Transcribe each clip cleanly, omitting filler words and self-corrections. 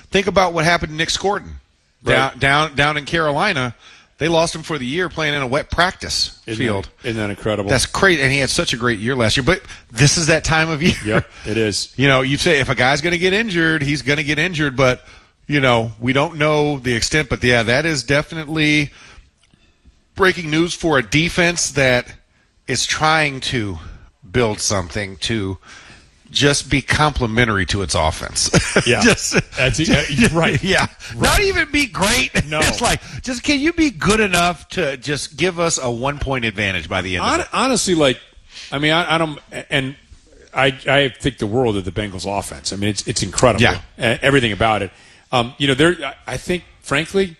think about what happened to Nick Scordon down in Carolina. They lost him for the year playing in a wet practice field. Isn't that incredible? That's crazy. And he had such a great year last year. But this is that time of year. Yep, it is. You say if a guy's going to get injured, he's going to get injured. But, we don't know the extent. But, yeah, that is definitely breaking news for a defense that is trying to build something to just be complementary to its offense. Yeah. Right. Yeah. Right. Not even be great. No. It's like, can you be good enough to just give us a 1-point advantage by the end of it? Honestly, I don't – and I think the world of the Bengals offense. I mean, it's incredible. Yeah. Everything about it. I think, frankly,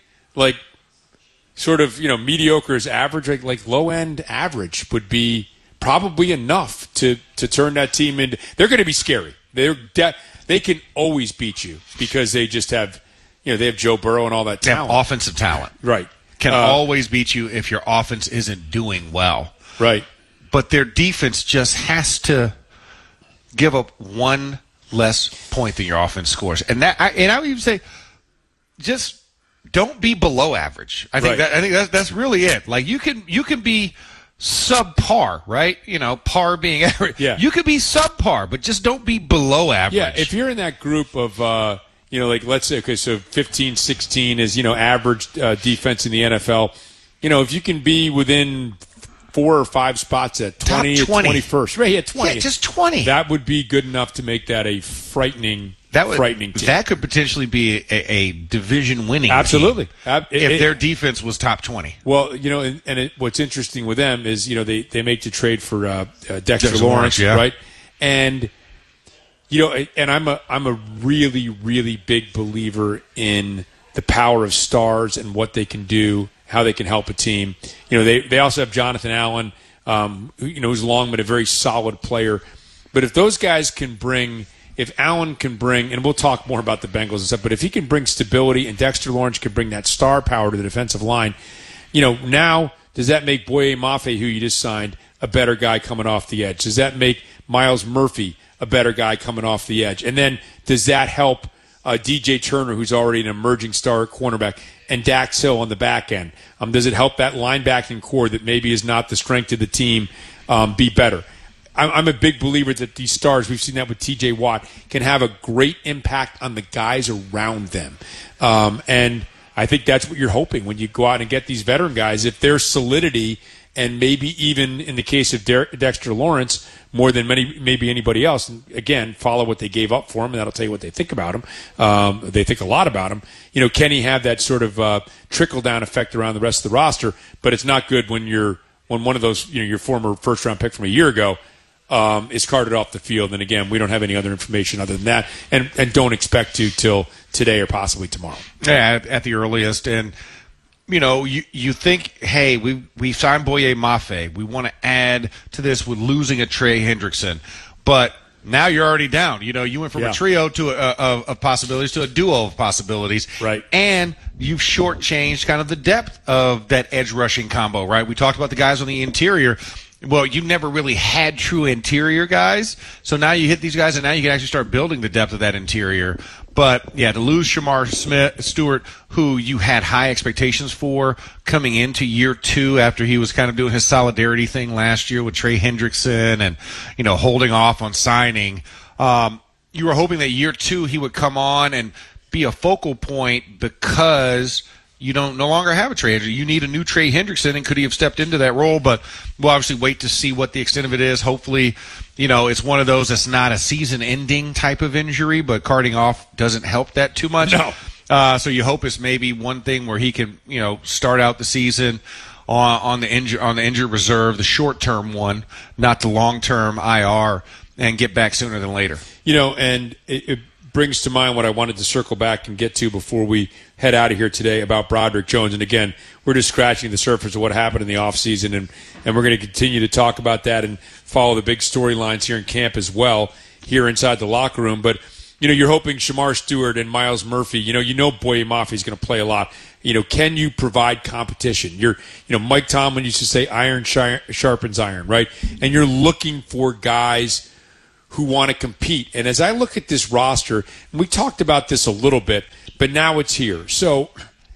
sort of, mediocre is average, like low-end average would be – probably enough to turn that team into. They're going to be scary. They can always beat you because they just have, they have Joe Burrow and all that talent. Offensive talent, right? Can always beat you if your offense isn't doing well, right? But their defense just has to give up one less point than your offense scores, and I would even say, just don't be below average. I think that's really it. Like you can be subpar, right? Par being average. Yeah. You could be subpar, but just don't be below average. Yeah, if you're in that group of, let's say, okay, so 15, 16 is, average defense in the NFL. If you can be within 4 or 5 spots at 20 or 21st. Right, yeah, 20. Yeah, just 20. That would be good enough to make that a frightening team. That could potentially be a division-winning Absolutely. team if their defense was top 20. Well, what's interesting with them is, they make the trade for Dexter Lawrence, yeah. right? And, and I'm a really, really big believer in the power of stars and what they can do, how they can help a team. They also have Jonathan Allen, who's long but a very solid player. But if those guys can bring – if Allen can bring, and we'll talk more about the Bengals and stuff, but if he can bring stability and Dexter Lawrence can bring that star power to the defensive line, now does that make Boye Mafe, who you just signed, a better guy coming off the edge? Does that make Myles Murphy a better guy coming off the edge? And then does that help DJ Turner, who's already an emerging star cornerback, and Dax Hill on the back end? Does it help that linebacking core that maybe is not the strength of the team be better? I'm a big believer that these stars, we've seen that with T.J. Watt, can have a great impact on the guys around them. And I think that's what you're hoping when you go out and get these veteran guys. If their solidity, and maybe even in the case of Dexter Lawrence, more than maybe anybody else, and again, follow what they gave up for him, and that'll tell you what they think about him. They think a lot about him. Can he have that sort of trickle-down effect around the rest of the roster? But it's not good when one of those, your former first-round pick from a year ago, is carted off the field. And again, we don't have any other information other than that, and don't expect to till today or possibly tomorrow. Yeah, at the earliest. And you think, hey, we signed Boye Mafe. We want to add to this with losing a Trey Hendrickson, but now you're already down. You went from a trio to of possibilities to a duo of possibilities, right? And you've shortchanged kind of the depth of that edge rushing combo, right? We talked about the guys on the interior. Well, you never really had true interior guys, so now you hit these guys, and now you can actually start building the depth of that interior. But, yeah, to lose Shamar Stewart, who you had high expectations for coming into year 2 after he was kind of doing his solidarity thing last year with Trey Hendrickson and, holding off on signing, you were hoping that year 2 he would come on and be a focal point because – you no longer have a Trey Hendrickson. You need a new Trey Hendrickson, and could he have stepped into that role? But we'll obviously wait to see what the extent of it is. Hopefully, it's one of those that's not a season-ending type of injury, but carting off doesn't help that too much. No. So you hope it's maybe one thing where he can, start out the season on the injured reserve, the short-term one, not the long-term IR, and get back sooner than later. And it brings to mind what I wanted to circle back and get to before we head out of here today about Broderick Jones. And again, we're just scratching the surface of what happened in the offseason, and we're going to continue to talk about that and follow the big storylines here in camp as well, here inside the locker room. But, you're hoping Shamar Stewart and Myles Murphy, Boye Mafe is going to play a lot. Can you provide competition? Mike Tomlin used to say iron sharpens iron, right? And you're looking for guys who want to compete. And as I look at this roster, and we talked about this a little bit, but now it's here. So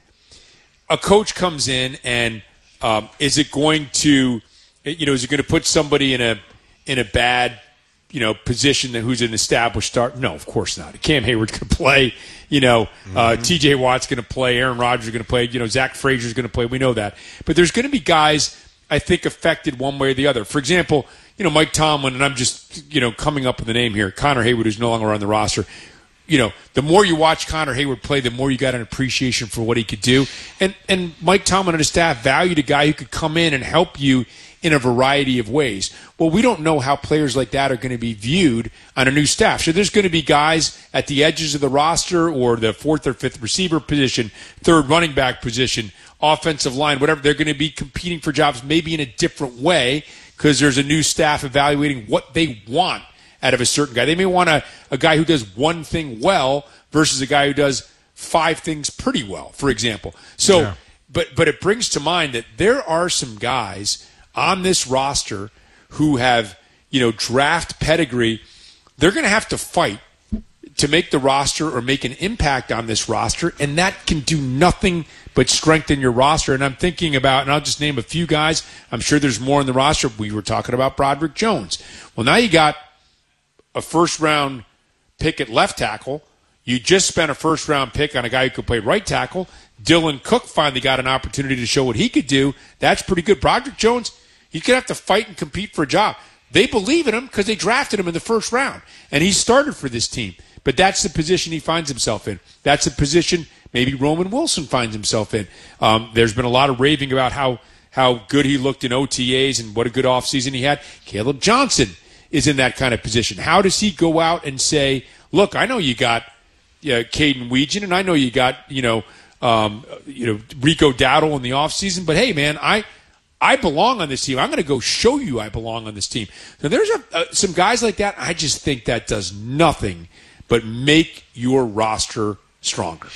a coach comes in, and is it going to put somebody in a bad position that who's an established star? No, of course not. Cam Hayward's going to play. T.J. Watt's going to play. Aaron Rodgers is going to play. Zach Frazier's going to play. We know that. But there's going to be guys, I think, affected one way or the other. For example, Mike Tomlin, and I'm just, coming up with the name here, Connor Hayward, who's no longer on the roster. The more you watch Connor Hayward play, the more you got an appreciation for what he could do. And Mike Tomlin and his staff valued a guy who could come in and help you in a variety of ways. Well, we don't know how players like that are going to be viewed on a new staff. So there's going to be guys at the edges of the roster or the fourth or fifth receiver position, third running back position, offensive line, whatever. They're going to be competing for jobs maybe in a different way because there's a new staff evaluating what they want out of a certain guy. They may want a guy who does one thing well versus a guy who does 5 things pretty well, for example. So, yeah. But it brings to mind that there are some guys on this roster who have, draft pedigree. They're going to have to fight to make the roster or make an impact on this roster, and that can do nothing but strengthen your roster. And I'm thinking about, and I'll just name a few guys. I'm sure there's more in the roster. We were talking about Broderick Jones. Well, now you got a first-round pick at left tackle. You just spent a first-round pick on a guy who could play right tackle. Dylan Cook finally got an opportunity to show what he could do. That's pretty good. Broderick Jones, he's going to have to fight and compete for a job. They believe in him because they drafted him in the first round, and he started for this team. But that's the position he finds himself in. That's a position maybe Roman Wilson finds himself in. There's been a lot of raving about how good he looked in OTAs and what a good offseason he had. Caleb Johnson is in that kind of position. How does he go out and say, look, I know you got Caden Weegan, and I know you got Rico Dowdle in the offseason, but hey, man, I belong on this team. I'm going to go show you I belong on this team. So there's some guys like that. I just think that does nothing but make your roster stronger.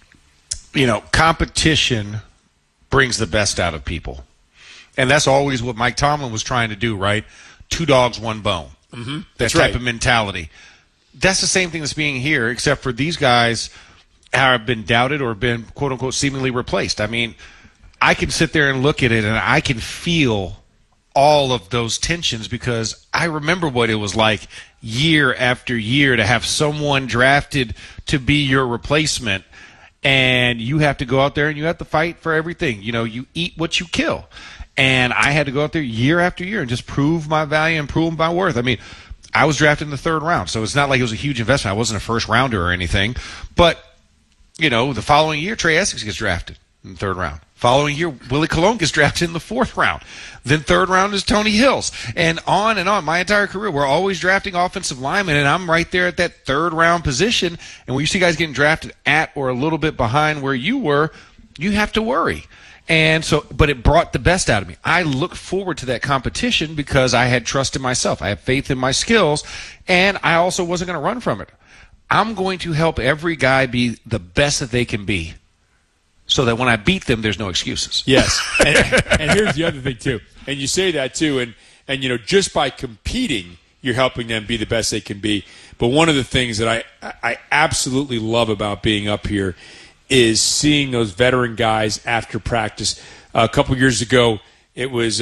Competition brings the best out of people. And that's always what Mike Tomlin was trying to do, right? 2 dogs, 1 bone. Mm-hmm. That type of mentality. That's the same thing that's being here, except for these guys have been doubted or been, quote-unquote, seemingly replaced. I mean, I can sit there and look at it, and I can feel all of those tensions because I remember what it was like year after year to have someone drafted to be your replacement, and you have to go out there and you have to fight for everything. You eat what you kill. And I had to go out there year after year and just prove my value and prove my worth. I mean, I was drafted in the 3rd round, so it's not like it was a huge investment. I wasn't a first rounder or anything. But, the following year, Trey Essex gets drafted in the 3rd round. Following year, Willie Colon gets drafted in the 4th round. Then 3rd round is Tony Hills. And on. My entire career, we're always drafting offensive linemen, and I'm right there at that 3rd round position. And when you see guys getting drafted at or a little bit behind where you were, you have to worry. And so, but it brought the best out of me. I look forward to that competition because I had trust in myself. I have faith in my skills, and I also wasn't going to run from it. I'm going to help every guy be the best that they can be so that when I beat them, there's no excuses. Yes. And here's the other thing, too. And you say that, too, and just by competing, you're helping them be the best they can be. But one of the things that I absolutely love about being up here is seeing those veteran guys after practice. A couple years ago, it was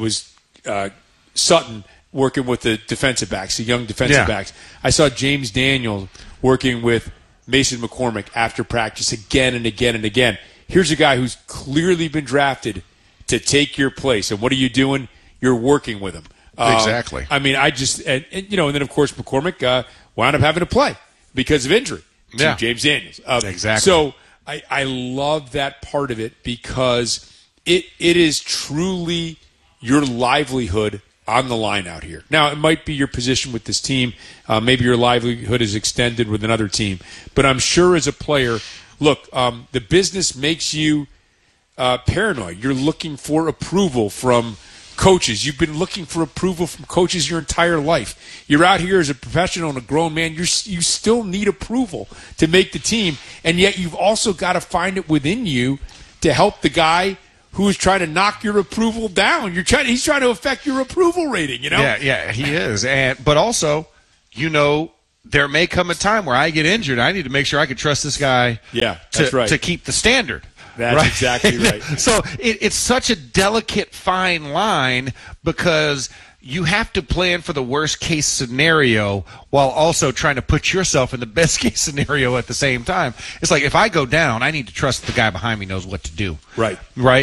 Sutton working with the defensive backs, the young defensive backs. I saw James Daniel working with Mason McCormick after practice again and again and again. Here's a guy who's clearly been drafted to take your place. And what are you doing? You're working with him. Exactly. I mean, and then, of course, McCormick wound up having to play because of injury to James Daniels. Exactly. So I love that part of it because it is truly your livelihood on the line out here. Now, it might be your position with this team. Maybe your livelihood is extended with another team. But I'm sure as a player, look, the business makes you paranoid. You're looking for approval from coaches. You've been looking for approval from coaches your entire life. You're out here as a professional and a grown man. You still need approval to make the team, and yet you've also got to find it within you to help the guy who is trying to knock your approval down. He's trying to affect your approval rating, Yeah, he is. But also, there may come a time where I get injured. I need to make sure I can trust this guy to keep the standard. That's exactly right. So it's such a delicate, fine line because you have to plan for the worst-case scenario while also trying to put yourself in the best-case scenario at the same time. It's like if I go down, I need to trust the guy behind me knows what to do. Right.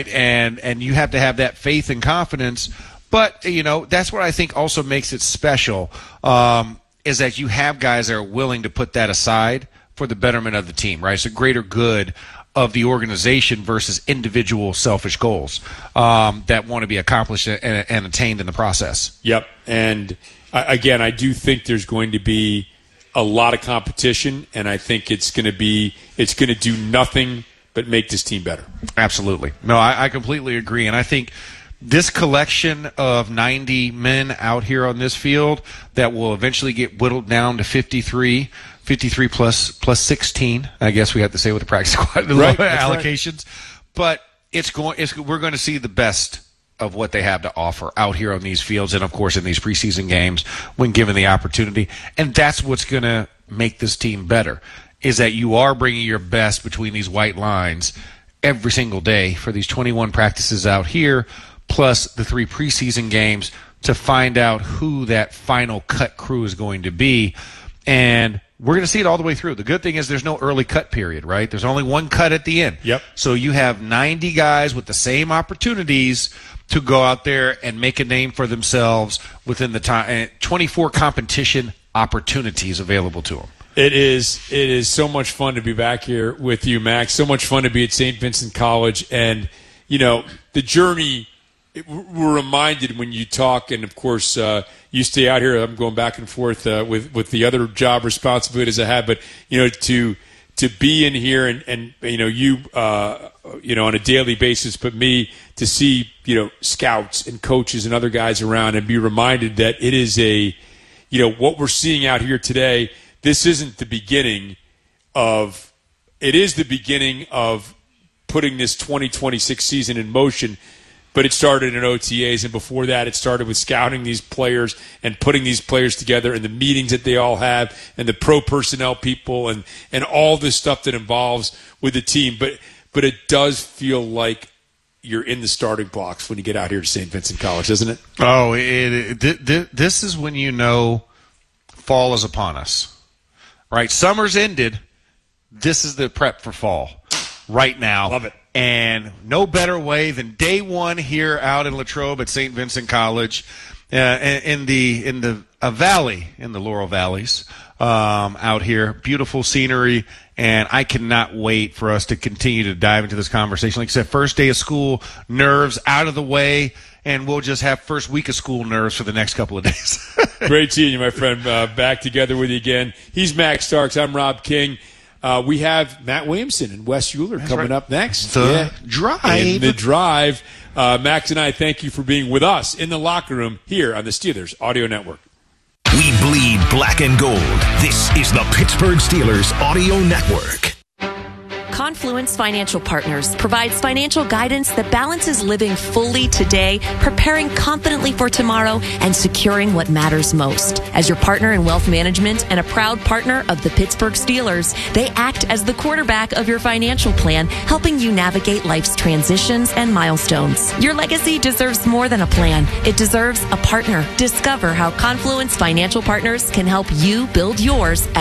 And you have to have that faith and confidence. But, that's what I think also makes it special is that you have guys that are willing to put that aside for the betterment of the team, right? It's a greater good of the organization versus individual selfish goals that want to be accomplished and attained in the process. Yep. And again, I do think there's going to be a lot of competition, and I think it's going to do nothing but make this team better. Absolutely. No, I completely agree. And I think this collection of 90 men out here on this field that will eventually get whittled down to 53 plus 16, I guess we have to say with the practice squad allocations. Right. But we're going to see the best of what they have to offer out here on these fields and, of course, in these preseason games when given the opportunity. And that's what's going to make this team better, is that you are bringing your best between these white lines every single day for these 21 practices out here, plus the 3 preseason games to find out who that final cut crew is going to be. And we're going to see it all the way through. The good thing is there's no early cut period, right? There's only one cut at the end. Yep. So you have 90 guys with the same opportunities to go out there and make a name for themselves within the time. 24 competition opportunities available to them. It is so much fun to be back here with you, Max. So much fun to be at St. Vincent College. And, the journey, we're reminded when you talk, and, of course, you stay out here. I'm going back and forth with the other job responsibilities I have. But, to be in here and you on a daily basis, but me to see, scouts and coaches and other guys around and be reminded that it is what we're seeing out here today. This isn't the beginning of – it is the beginning of putting this 2026 season in motion, but it started in OTAs, and before that it started with scouting these players and putting these players together and the meetings that they all have and the pro personnel people and all this stuff that involves with the team. But it does feel like you're in the starting blocks when you get out here to St. Vincent College, doesn't it? Oh, this is when fall is upon us. Right, summer's ended. This is the prep for fall right now. Love it. And no better way than day one here out in Latrobe at St. Vincent College in the valley, in the Laurel Valleys out here. Beautiful scenery, and I cannot wait for us to continue to dive into this conversation. Like I said, first day of school, nerves out of the way, and we'll just have first week of school nerves for the next couple of days. Great seeing you, my friend. Back together with you again. He's Max Starks. I'm Rob King. We have Matt Williamson and Wes Euler coming up next. The Drive. In the Drive. Max and I thank you for being with us in the locker room here on the Steelers Audio Network. We bleed black and gold. This is the Pittsburgh Steelers Audio Network. Confluence Financial Partners provides financial guidance that balances living fully today, preparing confidently for tomorrow, and securing what matters most. As your partner in wealth management and a proud partner of the Pittsburgh Steelers, they act as the quarterback of your financial plan, helping you navigate life's transitions and milestones. Your legacy deserves more than a plan. It deserves a partner. Discover how Confluence Financial Partners can help you build yours at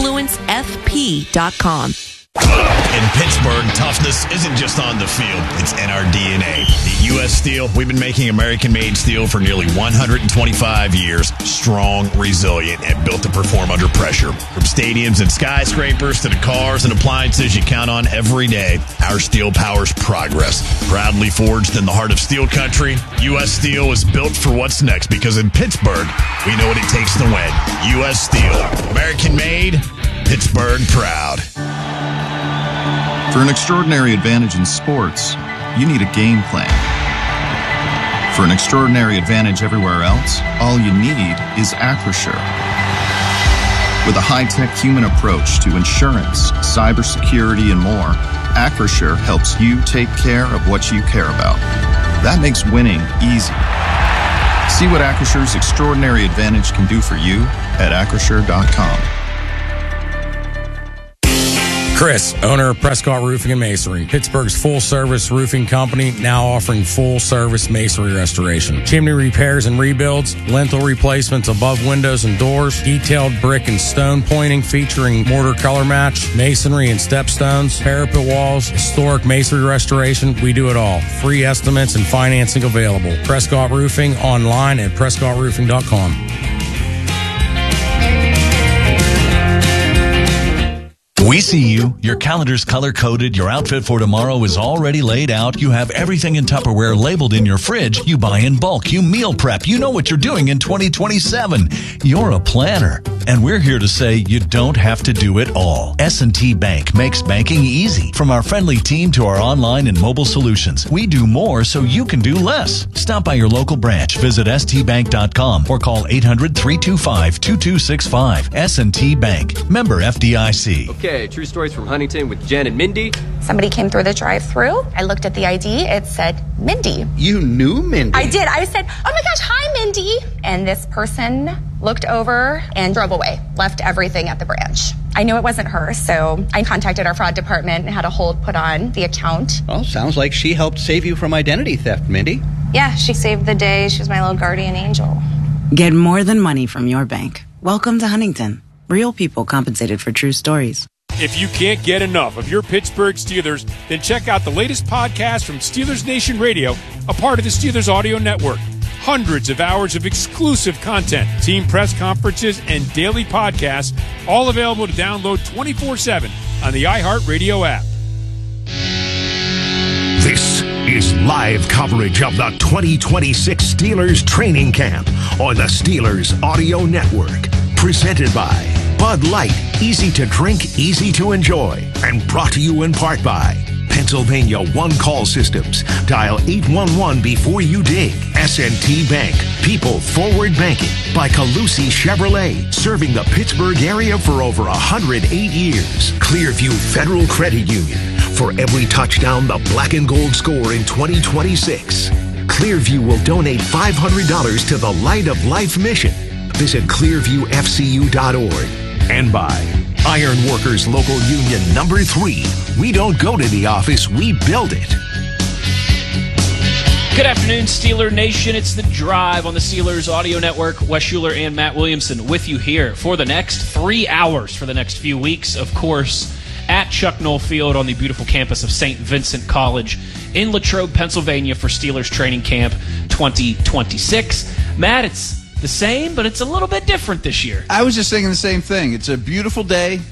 confluencefp.com. In Pittsburgh, toughness isn't just on the field, it's in our DNA. At U.S. Steel, we've been making American-made steel for nearly 125 years. Strong, resilient, and built to perform under pressure. From stadiums and skyscrapers to the cars and appliances you count on every day, our steel powers progress. Proudly forged in the heart of steel country, U.S. Steel is built for what's next because in Pittsburgh, we know what it takes to win. U.S. Steel. American-made, Pittsburgh proud. For an extraordinary advantage in sports, you need a game plan. For an extraordinary advantage everywhere else, all you need is Acrisure. With a high-tech human approach to insurance, cybersecurity, and more, Acrisure helps you take care of what you care about. That makes winning easy. See what Acrissure's extraordinary advantage can do for you at Acrisure.com. Chris, owner of Prescott Roofing and Masonry, Pittsburgh's full-service roofing company, now offering full-service masonry restoration, chimney repairs and rebuilds, lintel replacements above windows and doors, detailed brick and stone pointing featuring mortar color match, masonry and stepstones, parapet walls, historic masonry restoration. We do it all. Free estimates and financing available. Prescott Roofing, online at PrescottRoofing.com. We see you. Your calendar's color-coded. Your outfit for tomorrow is already laid out. You have everything in Tupperware labeled in your fridge. You buy in bulk. You meal prep. You know what you're doing in 2027. You're a planner. And we're here to say you don't have to do it all. S&T Bank makes banking easy. From our friendly team to our online and mobile solutions, we do more so you can do less. Stop by your local branch. Visit stbank.com or call 800-325-2265. S&T Bank. Member FDIC. Okay, true stories from Huntington with Jen and Mindy. Somebody came through the drive-thru. I looked at the ID. It said Mindy. You knew Mindy? I did. I said, oh my gosh, hi, Mindy. And this person looked over and drove away, left everything at the branch. I knew it wasn't her, so I contacted our fraud department and had a hold put on the account. Well, sounds like she helped save you from identity theft, Mindy. Yeah, she saved the day. She was my little guardian angel. Get more than money from your bank. Welcome to Huntington. Real people compensated for true stories. If you can't get enough of your Pittsburgh Steelers, then check out the latest podcast from Steelers Nation Radio, a part of the Steelers Audio Network. Hundreds of hours of exclusive content, team press conferences, and daily podcasts, all available to download 24/7 on the iHeartRadio app. This is live coverage of the 2026 Steelers training camp on the Steelers Audio Network. Presented by Bud Light, easy to drink, easy to enjoy. And brought to you in part by Pennsylvania One Call Systems. Dial 811 before you dig. S&T Bank, people forward banking. By Calusi Chevrolet, serving the Pittsburgh area for over 108 years. Clearview Federal Credit Union, for every touchdown the black and gold score in 2026. Clearview will donate $500 to the Light of Life mission. Visit clearviewfcu.org. And by Iron Workers Local Union Number 3. We don't go to the office, we build it. Good afternoon, Steeler Nation. It's The Drive on the Steelers Audio Network. Wes Schuler and Matt Williamson with you here for the next 3 hours, for the next few weeks, of course, at Chuck Noll Field on the beautiful campus of St. Vincent College in Latrobe, Pennsylvania for Steelers Training Camp 2026. Matt, it's the same, but it's a little bit different this year. I was just thinking the same thing. It's a beautiful day.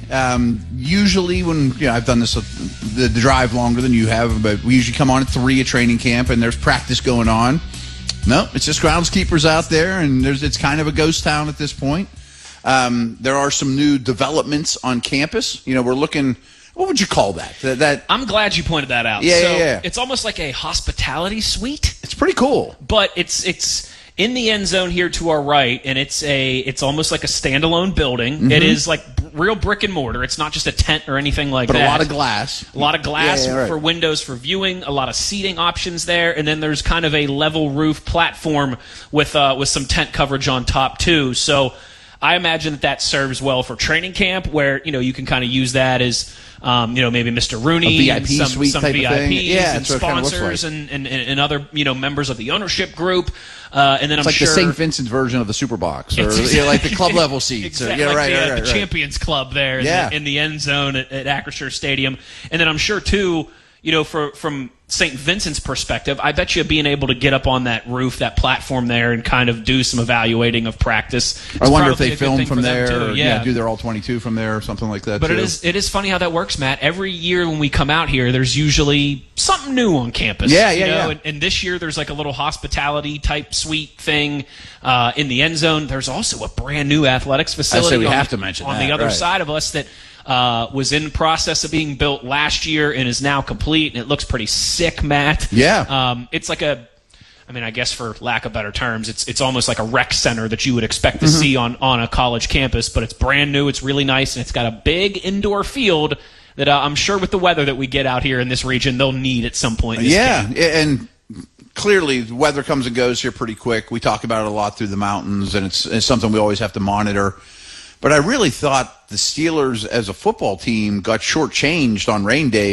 Usually when, I've done this, the drive longer than you have, but we usually come on at 3 at training camp and there's practice going on. No, it's just groundskeepers out there, and it's kind of a ghost town at this point. There are some new developments on campus. We're looking, what would you call that? I'm glad you pointed that out. Yeah. It's almost like a hospitality suite. It's pretty cool. But it's in the end zone here to our right, and it's almost like a standalone building. Mm-hmm. It is like real brick and mortar. It's not just a tent or anything like that. But a lot of glass. A lot of glass right. for windows for viewing, a lot of seating options there, and then there's kind of a level roof platform with some tent coverage on top too. So I imagine that serves well for training camp, where you can kind of use that as maybe Mr. Rooney, a VIP suite some type VIPs of thing. Yeah, and sponsors like. and other members of the ownership group. And then it's like the St. Vincent's version of the Super Box, or like the club level seats. Exactly, the Champions Club there in the end zone at Acrisure Stadium. And then I'm sure too, from St. Vincent's perspective, I bet you being able to get up on that roof, that platform there, and kind of do some evaluating of practice. I wonder if they film from there, or yeah, do their all-22 from there, or something like that. But too. it is funny how that works, Matt. Every year when we come out here, there's usually something new on campus. Yeah. And this year there's like a little hospitality type suite thing in the end zone. There's also a brand new athletics facility. I say we have to mention on that, the other right. side of us that was in the process of being built last year and is now complete, and it looks pretty sick, Matt. Yeah. It's like I guess for lack of better terms, it's almost like a rec center that you would expect to see on a college campus, but it's brand new, it's really nice, and it's got a big indoor field that I'm sure with the weather that we get out here in this region, they'll need at some point in this game. And clearly the weather comes and goes here pretty quick. We talk about it a lot through the mountains, and it's something we always have to monitor. But I really thought the Steelers as a football team got shortchanged on rain day.